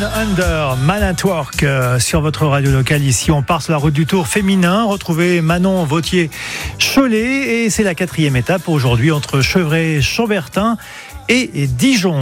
Under, Man at Work sur votre radio locale. Ici, on part sur la route du Tour féminin. Retrouvez Manon Vauthier-Cholet et c'est la 4e étape aujourd'hui entre Chevrey-Chambertin et Dijon.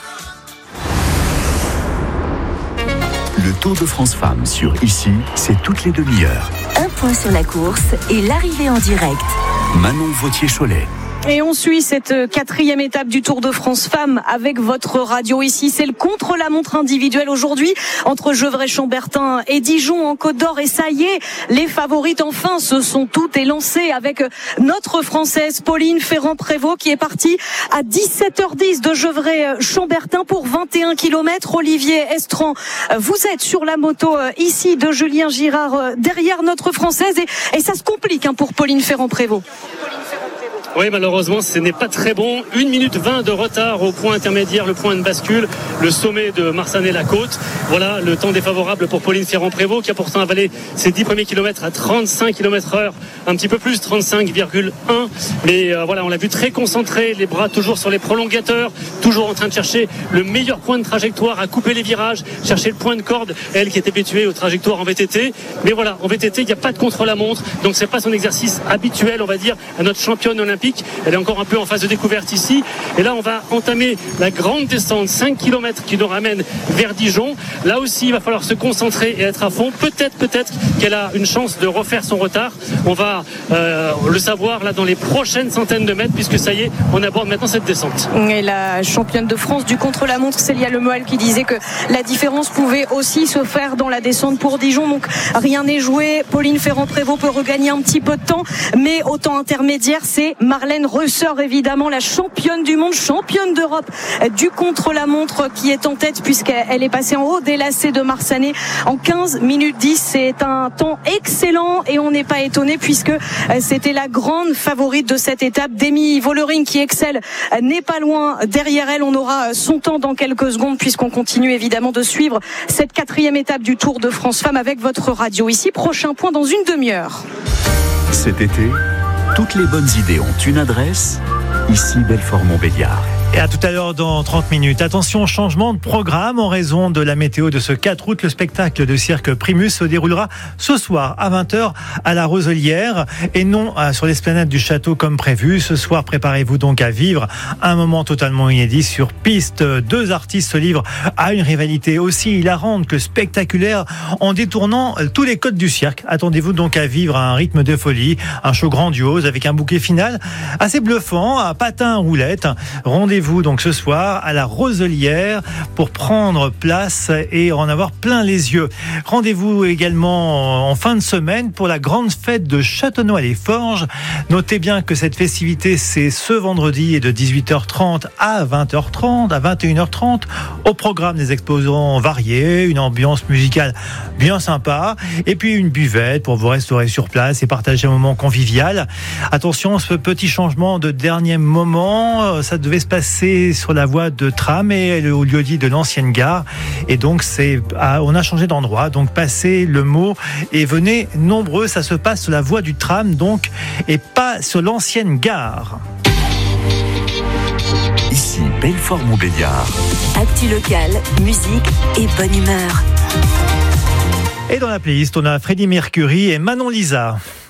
Le Tour de France Femmes sur Ici, c'est toutes les demi-heures. Un point sur la course et l'arrivée en direct. Manon Vauthier-Cholet. Et on suit cette 4e étape du Tour de France Femmes avec votre radio ici. C'est le contre-la-montre individuel aujourd'hui entre Gevrey-Chambertin et Dijon en Côte d'Or. Et ça y est, les favorites enfin se sont toutes élancées avec notre Française Pauline Ferrand-Prévot qui est partie à 17h10 de Gevrey-Chambertin pour 21 km. Olivier Estran, vous êtes sur la moto ici de Julien Girard derrière notre Française et ça se complique pour Pauline Ferrand-Prévot. Oui, malheureusement, ce n'est pas très bon. 1 minute 20 de retard au point intermédiaire, le point de bascule, le sommet de Marsanne-la-Côte. Voilà le temps défavorable pour Pauline Ferrand-Prévot qui a pourtant avalé ses 10 premiers kilomètres à 35 km/h, un petit peu plus, 35,1. Mais voilà, on l'a vu très concentré, les bras toujours sur les prolongateurs, toujours en train de chercher le meilleur point de trajectoire, à couper les virages, chercher le point de corde. Elle qui est habituée aux trajectoires en VTT. Mais voilà, en VTT, il n'y a pas de contre-la-montre, donc c'est pas son exercice habituel, on va dire, à notre championne olympique. Elle est encore un peu en phase de découverte ici. Et là, on va entamer la grande descente, 5 km qui nous ramène vers Dijon. Là aussi, il va falloir se concentrer et être à fond. Peut-être qu'elle a une chance de refaire son retard. On va le savoir là dans les prochaines centaines de mètres, puisque ça y est, on aborde maintenant cette descente. Et la championne de France du contre-la-montre, Célia Lemoel, qui disait que la différence pouvait aussi se faire dans la descente pour Dijon. Donc rien n'est joué. Pauline Ferrand-Prévot peut regagner un petit peu de temps, mais au temps intermédiaire, c'est Marlène Reusser, évidemment, la championne du monde, championne d'Europe du contre-la-montre qui est en tête puisqu'elle est passée en haut des lacets de Marsanne en 15 minutes 10. C'est un temps excellent et on n'est pas étonné puisque c'était la grande favorite de cette étape. Demi Vollering qui excelle n'est pas loin derrière elle. On aura son temps dans quelques secondes puisqu'on continue évidemment de suivre cette 4e étape du Tour de France Femmes avec votre radio ici. Prochain point dans une demi-heure. Cet été, toutes les bonnes idées ont une adresse, ici Belfort-Montbéliard. Et à tout à l'heure dans 30 minutes. Attention, changement de programme en raison de la météo de ce 4 août. Le spectacle de cirque Primus se déroulera ce soir à 20h à la Roselière et non sur l'esplanade du château comme prévu. Ce soir, préparez-vous donc à vivre un moment totalement inédit sur piste. 2 artistes se livrent à une rivalité aussi hilarante que spectaculaire en détournant tous les codes du cirque. Attendez-vous donc à vivre à un rythme de folie, un show grandiose avec un bouquet final assez bluffant à patins roulette. Rendez-vous donc ce soir à la Roselière pour prendre place et en avoir plein les yeux. Rendez-vous également en fin de semaine pour la grande fête de Châtenois-les-Forges. Notez bien que cette festivité, c'est ce vendredi et de 18h30 à 20h30, à 21h30. Au programme des exposants variés, une ambiance musicale bien sympa et puis une buvette pour vous restaurer sur place et partager un moment convivial. Attention, ce petit changement de dernier moment, ça devait se passer sur la voie de tram et au lieu-dit de l'ancienne gare. Et donc, on a changé d'endroit. Donc, passez le mot et venez nombreux. Ça se passe sur la voie du tram, donc, et pas sur l'ancienne gare. Ici, Belfort-Montbéliard. Actu local, musique et bonne humeur. Et dans la playlist, on a Freddie Mercury et Manon Lisa.